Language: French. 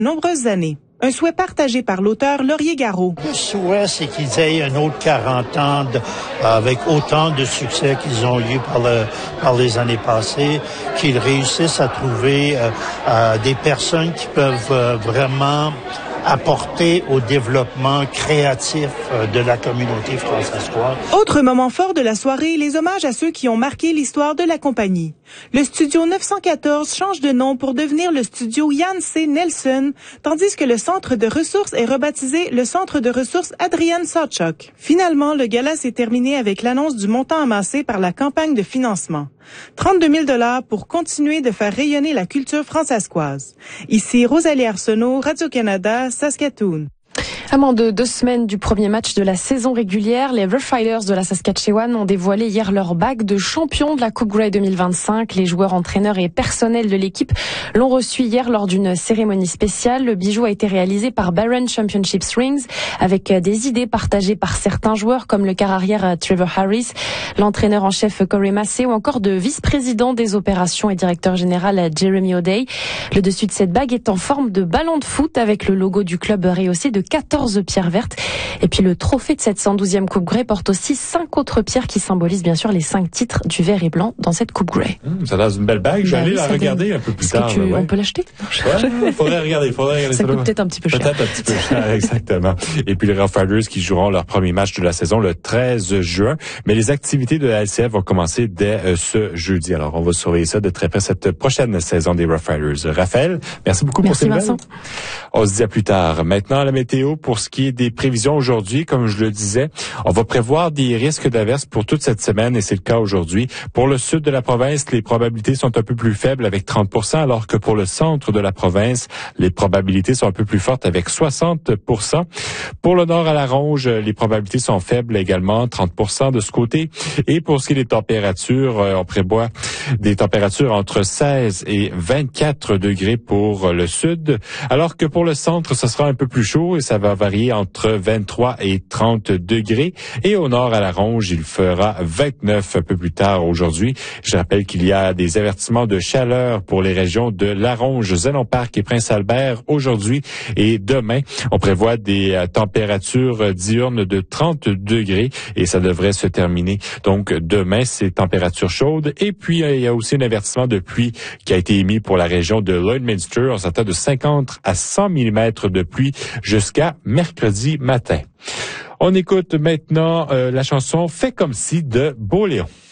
nombreuses années. Un souhait partagé par l'auteur Laurier Garot. Le souhait, c'est qu'ils aient un autre 40 ans avec autant de succès qu'ils ont eu par les années passées, qu'ils réussissent à trouver des personnes qui peuvent vraiment apporter au développement créatif de la communauté françaiscoise. Autre moment fort de la soirée, les hommages à ceux qui ont marqué l'histoire de la compagnie. Le studio 914 change de nom pour devenir le studio Jan C. Nelson, tandis que le centre de ressources est rebaptisé le centre de ressources Adrian Sawchuk. Finalement, le gala s'est terminé avec l'annonce du montant amassé par la campagne de financement. 32 000 $ pour continuer de faire rayonner la culture françaiscoise. Ici Rosalie Arsenault, Radio-Canada, Saskatoon. À moins de 2 semaines du premier match de la saison régulière, les Rough Riders de la Saskatchewan ont dévoilé hier leur bague de champion de la Coupe Grey 2025. Les joueurs, entraîneurs et personnels de l'équipe l'ont reçu hier lors d'une cérémonie spéciale. Le bijou a été réalisé par Barron Championship Rings avec des idées partagées par certains joueurs comme le quart arrière Trevor Harris, l'entraîneur en chef Corey Massey ou encore de vice-président des opérations et directeur général Jeremy O'Day. Le dessus de cette bague est en forme de ballon de foot avec le logo du club rehaussé de 14 pierres vertes. Et puis le trophée de cette 112e Coupe Grey porte aussi 5 autres pierres qui symbolisent bien sûr les 5 titres du vert et blanc dans cette Coupe Grey. Ça donne une belle bague. Je vais aller la regarder un peu plus tard. On peut l'acheter? Ouais, faudrait regarder ça coûte peut-être un petit peu cher. Peut-être un petit peu cher, exactement. Et puis les Rough Riders qui joueront leur premier match de la saison le 13 juin. Mais les activités de la LCF vont commencer dès ce jeudi. Alors on va surveiller ça de très près cette prochaine saison des Rough Riders. Raphaël, merci beaucoup pour ces nouvelles. Vincent. On se dit à plus tard. Maintenant la météo. Pour ce qui est des prévisions aujourd'hui, comme je le disais, on va prévoir des risques d'averses pour toute cette semaine et c'est le cas aujourd'hui. Pour le sud de la province, les probabilités sont un peu plus faibles avec 30%, alors que pour le centre de la province, les probabilités sont un peu plus fortes avec 60%. Pour le nord à la Ronge, les probabilités sont faibles également, 30% de ce côté. Et pour ce qui est des températures, on prévoit des températures entre 16 et 24 degrés pour le sud, alors que pour le centre, ce sera un peu plus chaud et ça va varier entre 23 et 30 degrés. Et au nord à la Ronge, il fera 29 un peu plus tard aujourd'hui. Je rappelle qu'il y a des avertissements de chaleur pour les régions de La Ronge, Zénon Parc et Prince-Albert aujourd'hui et demain. On prévoit des températures diurnes de 30 degrés et ça devrait se terminer. Donc demain, c'est températures chaudes. Et puis, il y a aussi un avertissement de pluie qui a été émis pour la région de Lloydminster. On s'attend de 50 à 100 mm de pluie jusqu'à mercredi matin. On écoute maintenant la chanson « Fais comme si » de Beau Léon.